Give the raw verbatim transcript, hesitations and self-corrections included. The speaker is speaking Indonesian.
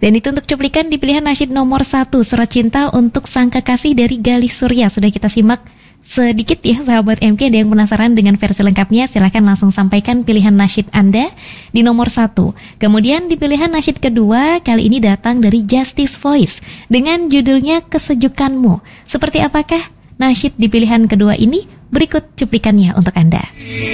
Dan itu untuk cuplikan di pilihan nasyid nomor satu, Surat Cinta untuk Sang Kekasih dari Galih Surya. Sudah kita simak sedikit ya sahabat M K. Ada yang penasaran dengan versi lengkapnya, silahkan langsung sampaikan pilihan nasyid Anda di nomor satu. Kemudian di pilihan nasyid kedua, kali ini datang dari Justice Voice dengan judulnya Kesejukanmu. Seperti apakah nasyid di pilihan kedua ini? Berikut cuplikannya untuk Anda.